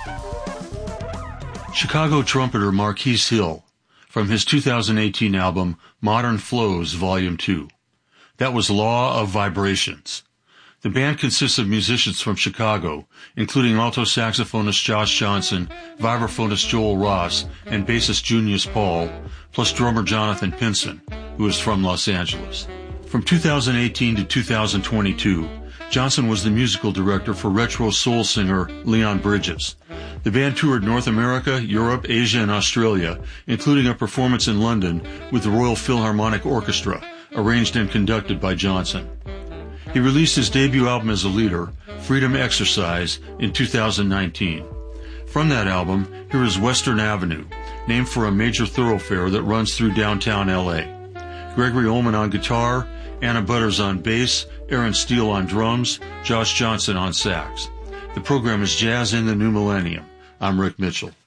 Chicago trumpeter Marquise Hill, from his 2018 album Modern Flows Volume 2. That was Law of Vibrations. The band consists of musicians from Chicago, including alto saxophonist Josh Johnson, vibraphonist Joel Ross, and bassist Junius Paul, plus drummer Jonathan Pinson, who is from Los Angeles. From 2018 to 2022, Johnson was the musical director for retro soul singer Leon Bridges. The band toured North America, Europe, Asia, and Australia, including a performance in London with the Royal Philharmonic Orchestra, arranged and conducted by Johnson. He released his debut album as a leader, Freedom Exercise, in 2019. From that album, here is Western Avenue, named for a major thoroughfare that runs through downtown LA. Gregory Ullman on guitar, Anna Butters on bass, Aaron Steele on drums, Josh Johnson on sax. The program is Jazz in the New Millennium. I'm Rick Mitchell.